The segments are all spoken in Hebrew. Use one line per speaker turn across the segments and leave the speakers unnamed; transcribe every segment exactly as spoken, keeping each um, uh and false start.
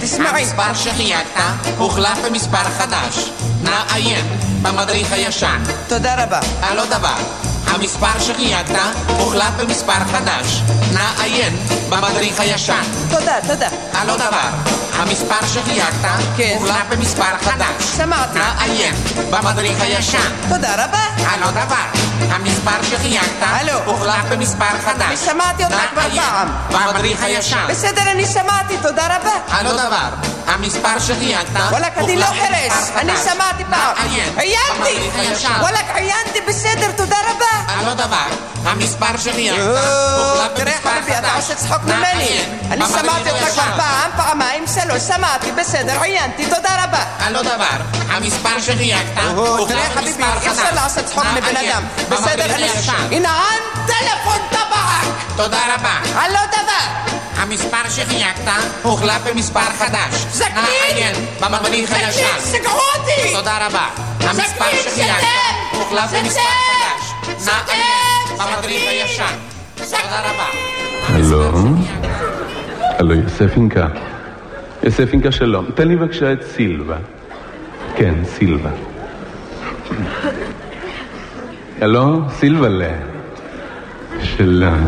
תשמעי.
המספר שחייגת הוחלף במספר חדש. נא עיין במדריך הישן.
תודה רבה.
על עוד דבר. המספר שחייגת הוחלף במספר חדש. נא עיין במדריך הישן.
תודה, תודה.
על עוד דבר. המספר שחייגת הוחלף במספר חדש.
שמעתי.
נא עיין במדריך הישן.
תודה רבה.
על עוד דבר. המספר שחייגת הוחלף במספר חדש.
אני שמעתי אותך כבר פעם.
במדריך הישן.
בסדר, אני שמעתי, תודה רבה.
על עוד דבר. המספר שחייגת
וואלק, אני לא חרש. אני שמעתי פעם. עיינתי. וואלק, עיינתי, בסדר, תודה רבה.
על עוד דבר. המספר שחייגת הוחלף
תראה
במספר
חביבי, אתה עושה צחוק ממני. אני שמעתי אותך כבר פעם, פעמיים, שלוש, שמעתי, בסדר, עיינתי, תודה רבה.
על עוד דבר. המספר שחייגת הוחלף
תראה חביבי, אי אפשר לעשות צחוק מבן אדם. בסדר, אני... הנה, טלפון טבק.
תודה רבה.
על עוד דבר.
המספר שחייגת הוחלף במספר חדש.
זקנים!
נא עיין במדריך הישן.
זקנים, סגרו אותי!
תודה רבה. המספר שחייגת הוחלף במספר חדש. נא עיין במדריך הישן. תודה רבה.
הלו? הלו, יוסף אינקה. יוסף אינקה שלום. תן לי בבקשה את סילבה. כן, סילבה. הלו? סילבלה. שלום.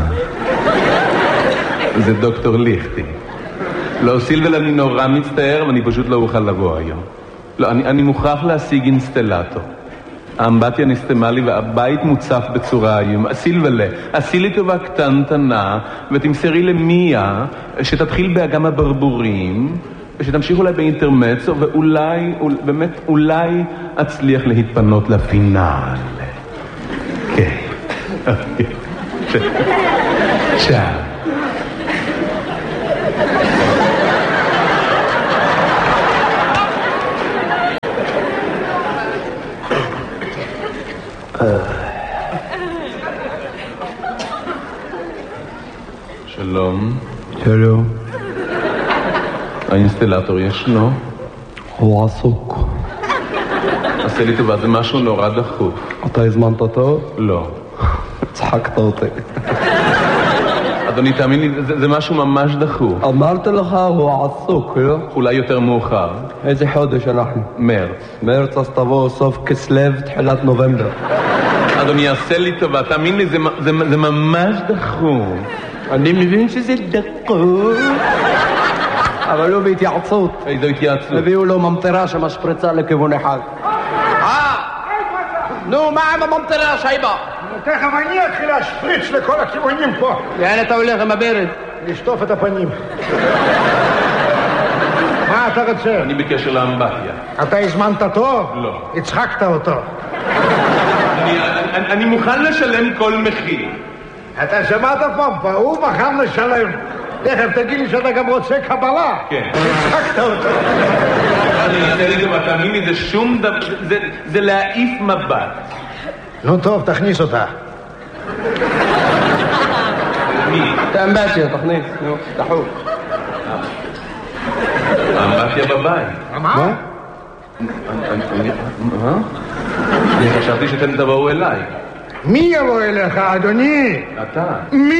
זה דוקטור ליכטי. לא, סילבל, אני נורא מצטער, ואני פשוט לא אוכל לבוא היום. לא, אני, אני מוכרח להשיג אינסטלטור. האמבטיה נסתמה לי והבית מוצף בצורה איום. סילבל, עשי לי טובה קטנטנה, ותמסרי למיה, שתתחיל באגם הברבורים, ושתמשיך אולי באינטרמצו, ואולי, אולי, באמת, אולי אצליח להתפנות לפינאל. כן. צ'או. שלום.
שלום.
האינסטלטור ישנו?
הוא עסוק.
עשה לי טובה, זה משהו נורא דחוף.
אתה הזמנת אותו?
לא.
צחקת אותי.
אדוני, תאמין לי, זה, זה משהו ממש דחוף.
אמרתי לך, הוא עסוק, לא?
אולי יותר מאוחר.
איזה חודש אנחנו?
מרץ.
מרץ, אז תבוא סוף כסלו, תחילת נובמבר.
אדוני, עשה לי טובה, תאמין לי, זה, זה, זה ממש דחוף.
אני מבין שזה דחוף. אבל לא בהתייעצות.
איזו התייעצות?
הביאו לו ממטרה שמשפריצה לכיוון אחד.
אה! נו, מה עם הממטרה, שייבה?
תכף אני אתחיל להשפריץ לכל הכיוונים פה.
לאן אתה הולך עם הברד?
לשטוף את הפנים. מה אתה רוצה?
אני בקשר לאמבטיה.
אתה הזמנת אותו?
לא.
הצחקת אותו.
אני, אני, אני מוכן לשלם כל מחיר.
אתה שמעת פעם, הוא מוכן לשלם. תכף תגיד לי שאתה גם רוצה קבלה.
כן.
הצחקת אותו.
אני אעשה לי דבר, תאמין לי, זה שום דבר, זה, זה להעיף מבט.
נו טוב, תכניס אותה.
מי?
את האמבטיה, תכניס, נו, דחוף.
האמבטיה בבית.
מה?
מה? אני חשבתי שאתם תבואו אליי.
מי יבוא אליך, אדוני?
אתה.
מי?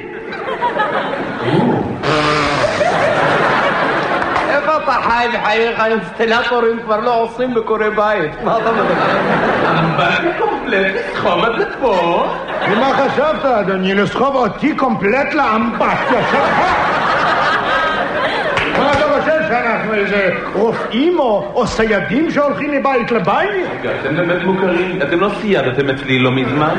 איפה אתה חי בחייך? האינסטלטורים כבר לא עושים בקורי בית. מה אתה מדבר?
אמבטיה קומפלט, סחוב את זה פה.
ומה חשבת, אדוני? לסחוב אותי קומפלט לאמבטיה שלך? מה אתה חושב שאנחנו איזה רופאים או סיידים שהולכים מבית לבית?
רגע, אתם באמת מוכרים? אתם לא סיידתם אצלי לא מזמן?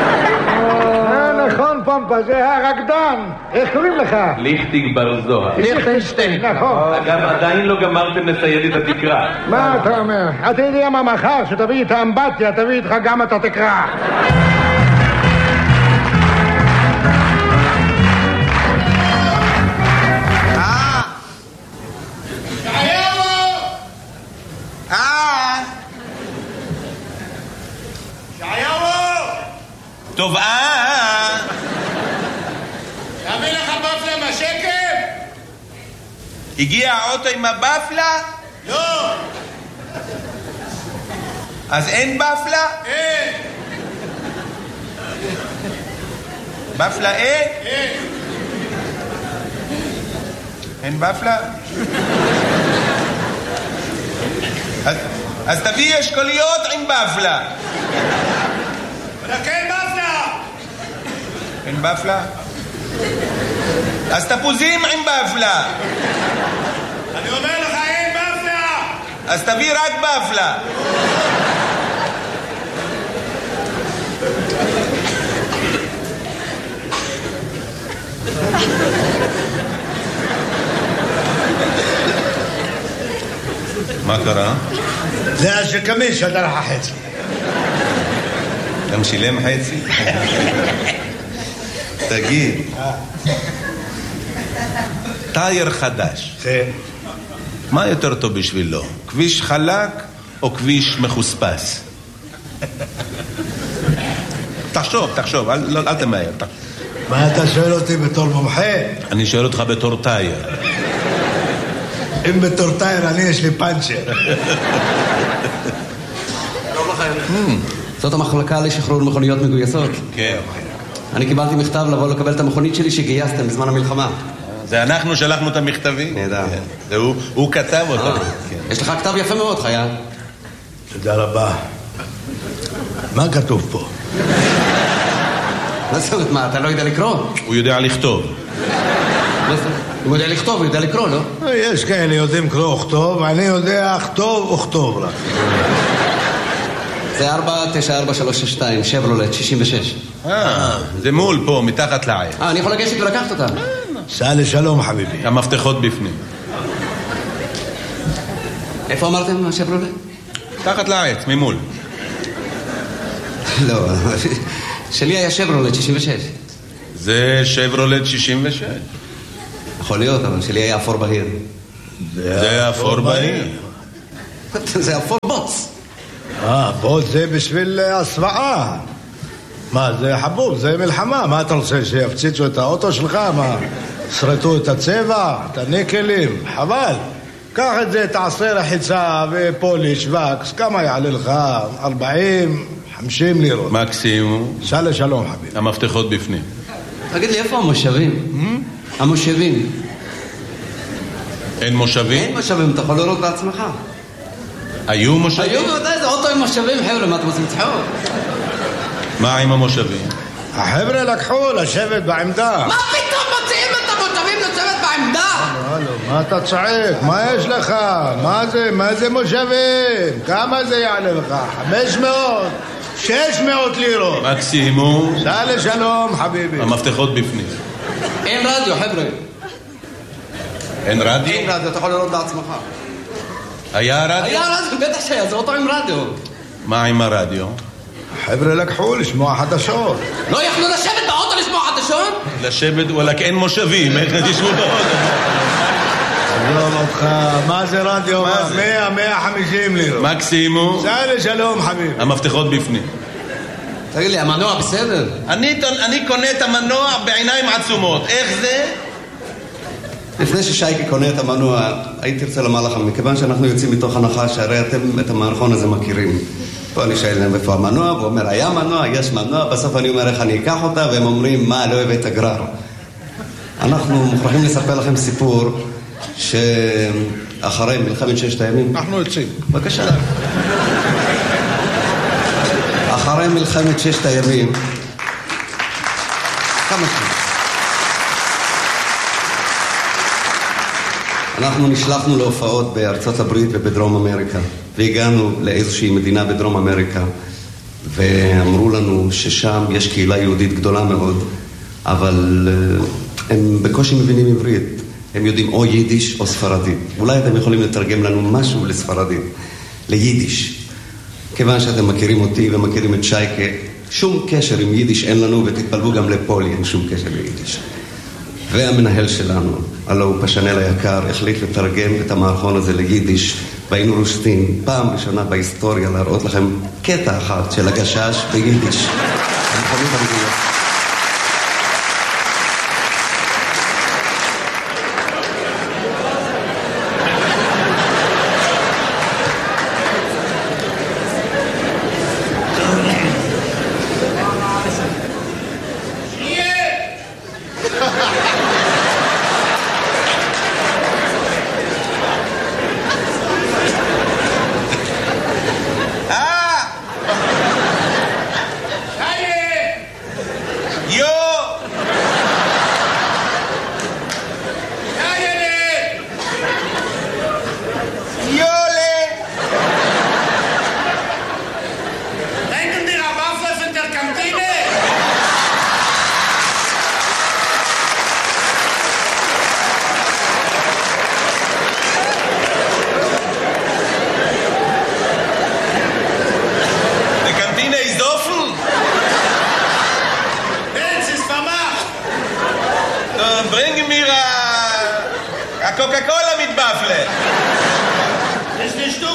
נכון, פומפה, זה הרקדן. איך קוראים לך?
ליכטיג בר זוהר.
ליכטנשטיין. נכון.
אגב, עדיין לא גמרתם לסייד את התקרה.
מה אתה אומר? אתה יודע מה מחר, שתביא את האמבטיה, תביא איתך גם את התקרה.
טוב, אה... תביא לך בפלה מהשקל? הגיע האוטו עם הבפלה? לא. אז אין בפלה? אין. בפלה אין? אין. אין בפלה?
אז תביא אשכוליות עם בפלה.
כן, בפלה!
אין בפלה? אז תפוזים עם בפלה.
אני אומר לך, אין בפלה!
אז תביא רק בפלה. מה קרה?
זה השקמין שדרך החצי.
גם שילם חצי? תגיד, טייר חדש,
כן.
מה יותר טוב בשבילו? כביש חלק או כביש מחוספס? תחשוב, תחשוב, אל, לא, אל תמהר.
מה אתה שואל אותי בתור מומחה?
אני שואל אותך בתור טייר.
אם בתור טייר אני יש לי פאנצ'ר.
זאת המחלקה לשחרור מכוניות מגויסות.
כן.
אני קיבלתי מכתב לבוא לקבל את המכונית שלי שגייסתם בזמן המלחמה.
זה אנחנו שלחנו את המכתבים?
נהדר.
זה הוא, הוא כתב אותו.
יש לך כתב יפה מאוד, חייל.
תודה רבה. מה כתוב פה?
מה זאת אומרת, מה, אתה לא יודע לקרוא?
הוא יודע לכתוב.
הוא יודע לכתוב, הוא יודע לקרוא, לא?
יש כאלה יודעים קרוא וכתוב, אני יודע כתוב וכתוב רק.
זה ארבע תשע ארבע שלוש שש שתיים, שברולט, שישים ושש.
אה, זה מול פה, מתחת לעץ.
אה, אני יכול לגשת ולקחת אותה.
סע לשלום, חביבי.
המפתחות בפנים.
איפה אמרתם, שברולט?
מתחת לעץ, ממול.
לא, שלי היה שברולט, שישים ושש.
זה שברולט שישים ושש.
יכול להיות, אבל שלי היה אפור בהיר.
זה אפור בהיר.
זה אפור בוץ.
אה, בוץ זה בשביל הסוואה. מה, זה חבוב, זה מלחמה. מה אתה רוצה, שיפציצו את האוטו שלך? מה, שרטו את הצבע, את הניקלים? חבל. קח את זה, תעשה רחיצה ופוליש וקס. כמה יעלה לך? ארבעים, חמישים לירות.
מקסימום.
סע לשלום, חביבי.
המפתחות בפנים.
תגיד לי, איפה המושבים? המושבים.
אין מושבים?
אין מושבים, אתה יכול לראות בעצמך.
היו מושבים?
היו, ודאי, זה אוטו עם מושבים, חבר'ה, מה אתם עושים צחוק?
מה עם המושבים?
החבר'ה לקחו לשבת בעמדה.
מה פתאום מוציאים את המושבים לשבת בעמדה?
הלו, מה אתה צועק? מה יש לך? מה זה? מה זה מושבים? כמה זה יעלה לך? חמש מאות? שש מאות לירות.
מקסימום.
סע לשלום, חביבי.
המפתחות בפנים.
אין רדיו, חבר'ה.
אין רדיו?
אין רדיו, אתה יכול לראות בעצמך.
היה רדיו?
היה רדיו, בטח שהיה, זה אוטו עם רדיו.
מה עם הרדיו?
החבר'ה לקחו לשמוע חדשות.
לא יכלו לשבת באוטו לשמוע חדשות?
לשבת, וואלק אין מושבים, איך תשבו באוטו?
עזוב אותך, מה זה רדיו?
מה זה?
מאה, מאה חמישים לירות.
מקסימום.
סע לשלום, חביבי.
המפתחות בפנים.
תגיד לי, המנוע בסדר?
אני, אני קונה את המנוע בעיניים עצומות. איך זה?
לפני ששייקי קונה את המנוע, הייתי רוצה לומר לכם, מכיוון שאנחנו יוצאים מתוך הנחה שהרי אתם את המערכון הזה מכירים. פה אני שואל להם איפה המנוע, והוא אומר, היה מנוע, יש מנוע, בסוף אני אומר איך אני אקח אותה, והם אומרים, מה, לא הבאת גרר. אנחנו מוכרחים לספר לכם סיפור שאחרי מלחמת ששת הימים...
אנחנו יוצאים.
בבקשה. אחרי מלחמת ששת הימים... כמה שנים? אנחנו נשלחנו להופעות בארצות הברית ובדרום אמריקה, והגענו לאיזושהי מדינה בדרום אמריקה, ואמרו לנו ששם יש קהילה יהודית גדולה מאוד, אבל הם בקושי מבינים עברית. הם יודעים או יידיש או ספרדית. אולי אתם יכולים לתרגם לנו משהו לספרדית, ליידיש. כיוון שאתם מכירים אותי ומכירים את שייקה, שום קשר עם יידיש אין לנו, ותתפלבו גם לפולי, אין שום קשר ליידיש. והמנהל שלנו, הלא הוא פשנל היקר, החליט לתרגם את המערכון הזה ליידיש, והיינו רושטים פעם ראשונה בהיסטוריה להראות לכם קטע אחד של הגשש ביידיש. המכונית המדויקת.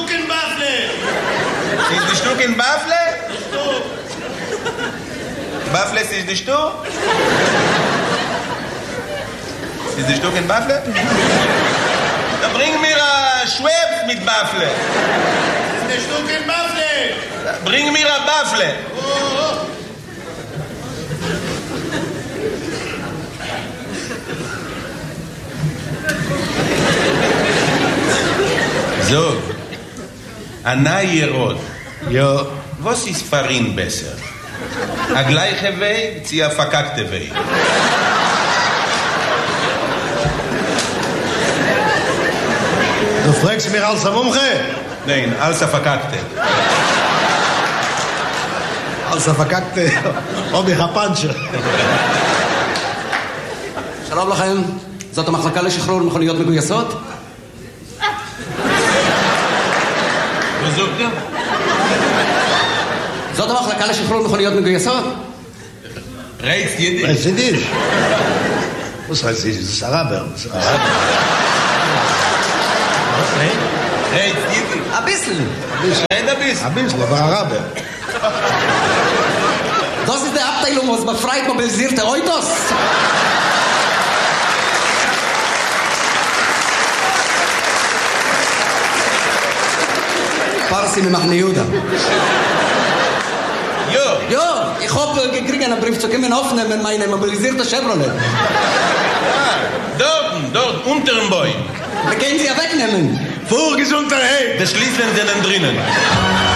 Stück in Wafle.
Ist die Stück in Wafle? Wafle ist die Stück? Ist die Stück in Wafle? Dann bring mir ein Schwebs mit Wafle.
Ist die Stück in Wafle.
Bring mir ein Wafle.
Oh.
So, ein neuer Rot.
Ja.
Was ist für ihn besser? A gleiche Weg, sie a verkackte Weg.
Du fragst mich als ein Mumche?
Nein, als a verkackte.
als ein verkackte... או מחפנצ'ה.
שלום לכם, זאת המחלקה לשחרור מכוניות מגויסות? זאת המחלקה לשחרור מכוניות מגויסות?
Reizt Jiddisch?
Reizt Jiddisch? Was heißt Jiddisch? Das ist Araber.
Reizt Jiddisch?
Ein bisschen.
Red ein bisschen.
Ein bisschen, aber Araber.
Das ist die Abteilung, was befreit mobilisierte Autos. Parsi ממחנה יהודה.
Jo.
Jo, ich hoffe, gekriegt einen Brief zu kommen aufnehmen, meine mobilisierte Chevrolet.
Dort, dort, unter dem Bäum.
Wir können sie ja wegnehmen.
Vorgesundheit!
Die Schließlen sind drinnen.